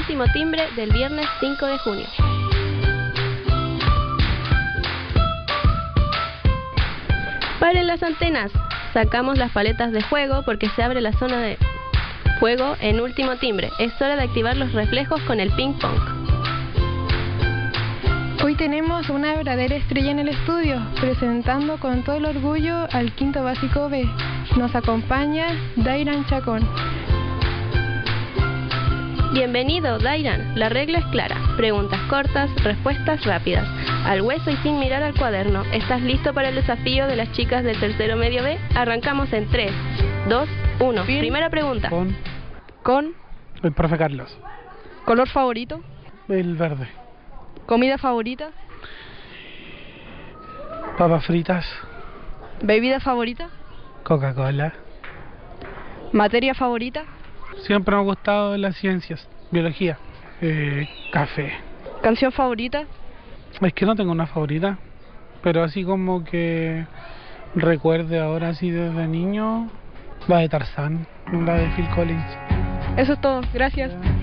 último timbre del viernes 5 de junio. Paren las antenas. Sacamos las paletas de juego porque se abre la zona de juego en último timbre. Es hora de activar los reflejos con el ping pong. Hoy tenemos una verdadera estrella en el estudio, presentando con todo el orgullo al quinto básico B. Nos acompaña Dairan Chacón. Bienvenido, Dairan. La regla es clara. Preguntas cortas, respuestas rápidas. Al hueso y sin mirar al cuaderno. ¿Estás listo para el desafío de las chicas del tercero medio B? Arrancamos en 3, 2, 1. Bien. Primera pregunta. Con El profe Carlos. color favorito, El verde. comida favorita, Papas fritas. bebida favorita, Coca-Cola. materia favorita, Siempre me ha gustado las ciencias. Biología. Café. canción favorita, Es que no tengo una favorita. Pero así como que recuerde ahora así desde niño. La de Tarzán. La de Phil Collins. Eso es todo, gracias.